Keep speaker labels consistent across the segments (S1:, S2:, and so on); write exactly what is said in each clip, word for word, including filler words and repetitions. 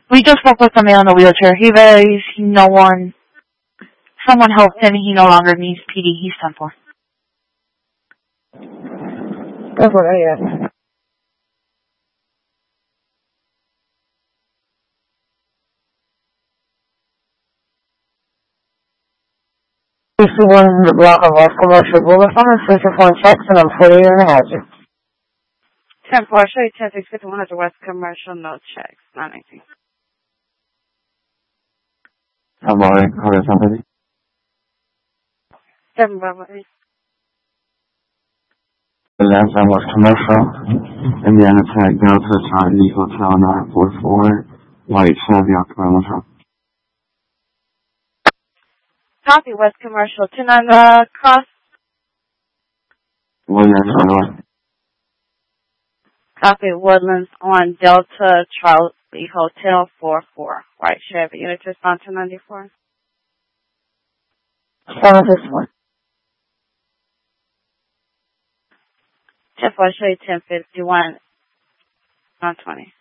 S1: We just spoke with the man in the wheelchair. He varies. No one, someone helped him. He no longer needs P D. He's done for.
S2: That's what I asked. You see one block of West Commercial Boulevard, switching phone checks, and I'm forty and a half.
S3: ten four, show you ten six fifty one at the West Commercial, no checks, nine nineteen.
S4: I'm alright, how is somebody?
S3: seven Bravo eight.
S4: The last time was Commercial, Indiana Tech Delta Charlie Hotel nine four four, White Chevy October.
S3: Copy, West Commercial, two nine uh, Cross.
S4: Woodlands,
S3: Copy, Woodlands on Delta Charlie Hotel four four, White Chevy. Unit to respond to ninety-four.
S2: Seven this one.
S3: ten four, show you ten fifty-one, nine twenty.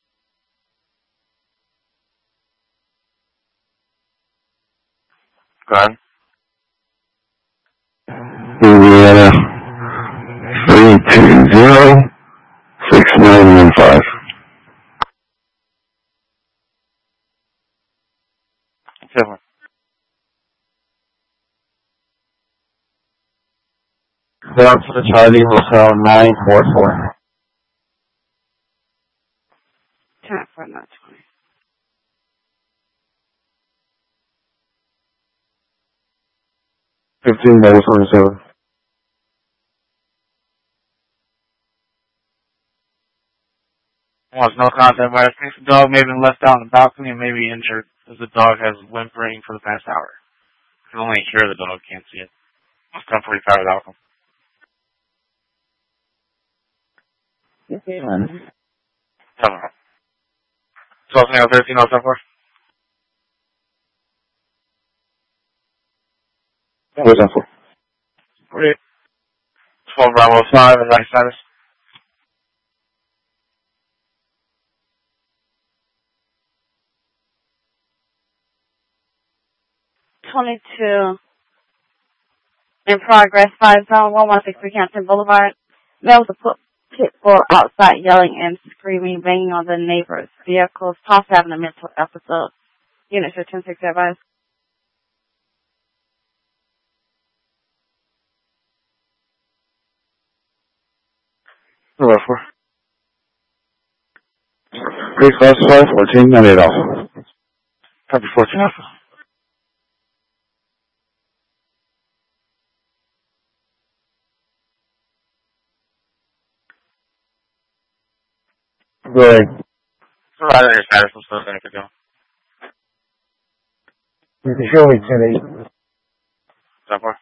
S4: Go ahead. Indiana three two zero six nine one five. Seven. Down to the Charlie Hotel nine four four.
S3: ten four, nine twenty.
S4: Fifteen minutes on seven.
S5: Well, no contact virus. Thinks the dog may have been left out on the balcony and may be injured, as the dog has whimpering for the past hour. You can only hear the dog, can't see it. It's ten forty-five with alcohol. Seven. twelve, thirteen, oh, ten, four.
S4: What's that for?
S5: forty-eight. twelve, Bravo five, and right status.
S3: twenty-two. In progress, five zone, one one six three Hampton Boulevard. There was a put pit bull outside yelling and screaming, banging on the neighbor's vehicles, possibly having a mental episode. Unit for ten six advised.
S4: Number four. Reclassify fourteen ninety-eight off. Copy fourteen off. Go ahead.
S5: Provide your status, I'm still going to go.
S2: You can show me ten eight.
S5: ten four.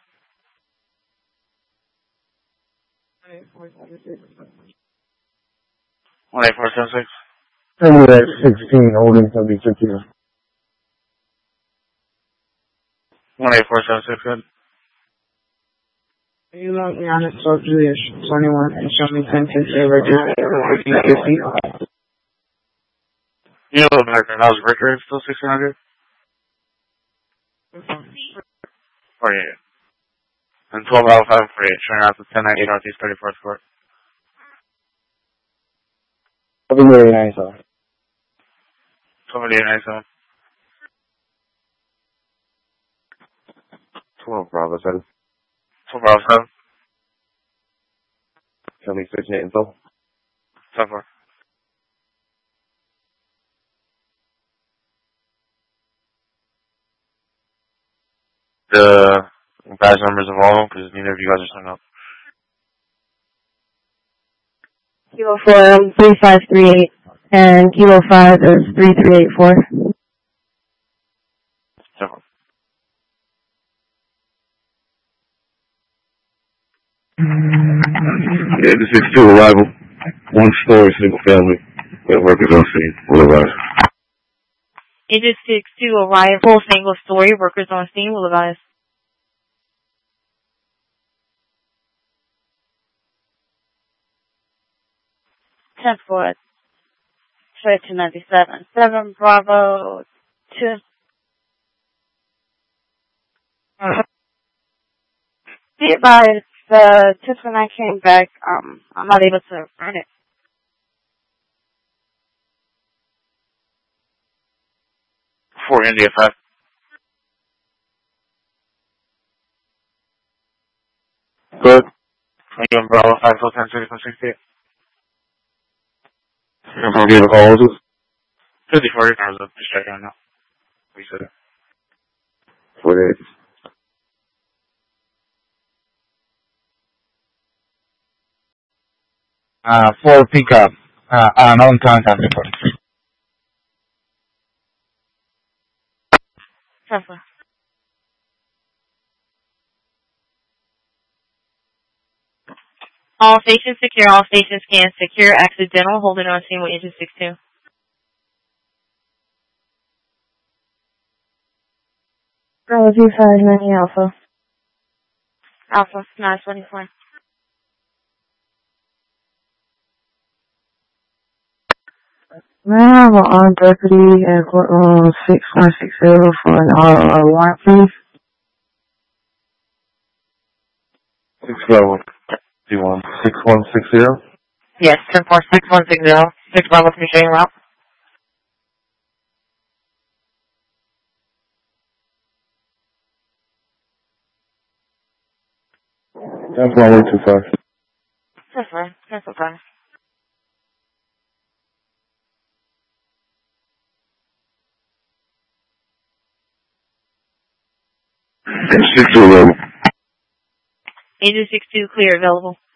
S5: one eight four seven six.
S2: Send me that sixteen, holding something fifteen.
S5: one eight four seven six, good.
S6: You log me on it, so Julius twenty-one, and show me ten six original fourteen fifty.
S5: You know the background, how's Rick rate still sixteen hundred? forty-eight. And twelve out of five forty-eight, showing out to ten ninety-eight Northeast thirty-fourth Court.
S2: I'll be very nice, though.
S5: twenty-eight ninety-seven.
S4: twelve Bravo seven.
S5: twelve Bravo seven.
S4: Tell me fifteen eight info.
S5: ten four. The badge numbers of all of them, because neither of you guys are signed up.
S1: Kilo four, three five three eight, and Kilo five is three three eight four.
S5: ten four.
S4: Yeah, this is two arrival. One story, single family. That workers on scene. Will advise.
S1: It is six two arrival, single story, workers on scene, will advise.
S3: ten four. X-ray two ninety-seven. seven Bravo two. Be advised, the two twenty-nine came back. Um, I'm not able to run it.
S5: For India five.
S4: Good.
S5: Are you in Bravo five four ten six one sixty-eight?
S4: If I give a call, just
S5: fifty-four, your car's up. Just checking on now. We said it.
S4: for it.
S7: Uh, for pickup, uh, an on-time report.
S3: Tesla.
S1: All stations secure, all stations scan secure, accidental, holding on scene with engine six two.
S2: Bravo two five ninety Alpha.
S3: Alpha nine twenty-four.
S2: May I have an armed deputy at courtroom six one six zero for an uh, warrant, please?
S4: Six level. Do you want six one six zero?
S1: Yes, ten four six one six zero. six Bravo three showing route.
S4: That's one way too far.
S3: That's fine. That's okay.
S4: Six two level.
S1: Engine six two clear, available.